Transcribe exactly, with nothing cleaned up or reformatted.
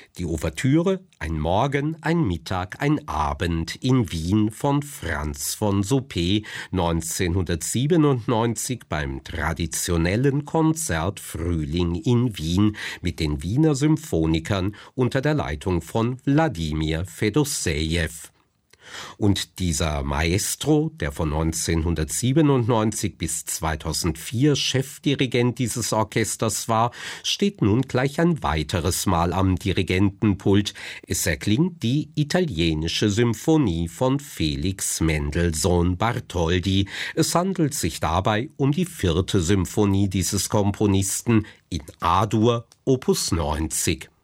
Die Ouvertüre Ein Morgen, ein Mittag, ein Abend in Wien von Franz von Suppé neunzehnhundertsiebenundneunzig beim traditionellen Konzert Frühling in Wien mit den Wiener Symphonikern unter der Leitung von Wladimir Fedosejew. Und dieser Maestro, der von neunzehnhundertsiebenundneunzig bis zweitausendvier Chefdirigent dieses Orchesters war, steht nun gleich ein weiteres Mal am Dirigentenpult. Es erklingt die italienische Symphonie von Felix Mendelssohn Bartholdy. Es handelt sich dabei um die vierte Symphonie dieses Komponisten in A-Dur, Opus neunzig.